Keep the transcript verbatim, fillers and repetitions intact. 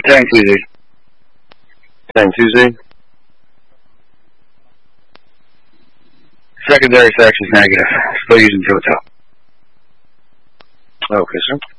Tang Tuesday. Tang Tuesday. Secondary sex is negative. Still using Total. Okay, sir.